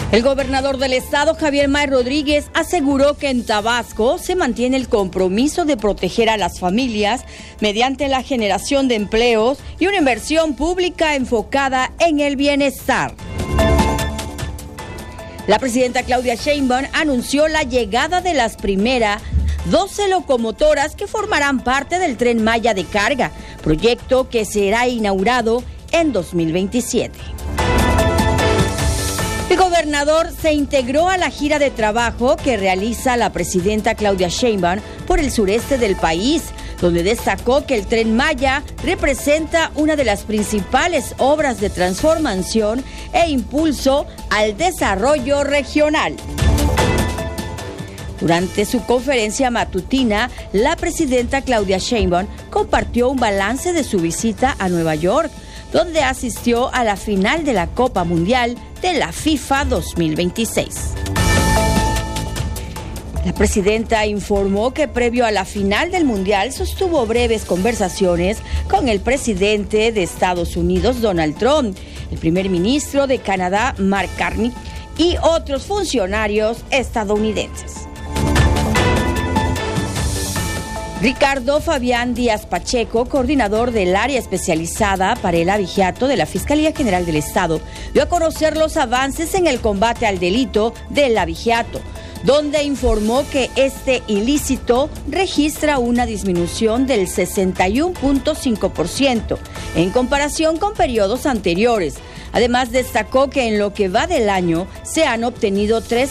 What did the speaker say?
El gobernador del estado, Javier May Rodríguez, aseguró que en Tabasco se mantiene el compromiso de proteger a las familias mediante la generación de empleos y una inversión pública enfocada en el bienestar. La presidenta Claudia Sheinbaum anunció la llegada de las primeras 12 locomotoras que formarán parte del Tren Maya de carga, proyecto que será inaugurado en 2027. El gobernador se integró a la gira de trabajo que realiza la presidenta Claudia Sheinbaum por el sureste del país, donde destacó que el Tren Maya representa una de las principales obras de transformación e impulso al desarrollo regional. Durante su conferencia matutina, la presidenta Claudia Sheinbaum compartió un balance de su visita a Nueva York, donde asistió a la final de la Copa Mundial de la FIFA 2026. La presidenta informó que previo a la final del Mundial sostuvo breves conversaciones con el presidente de Estados Unidos, Donald Trump, el primer ministro de Canadá, Mark Carney, y otros funcionarios estadounidenses. Ricardo Fabián Díaz Pacheco, coordinador del área especializada para el abigeato de la Fiscalía General del Estado, dio a conocer los avances en el combate al delito del abigeato, donde informó que este ilícito registra una disminución del 61.5% en comparación con periodos anteriores. Además, destacó que en lo que va del año se han obtenido 3